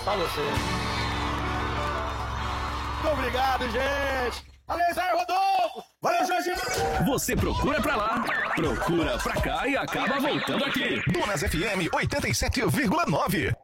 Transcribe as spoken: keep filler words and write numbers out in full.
pra você. Muito obrigado, gente. Valeu, Zé Rodolfo. Valeu, Jorginho. Você procura pra lá, procura pra cá e acaba voltando aqui. Donas F M oitenta e sete vírgula nove.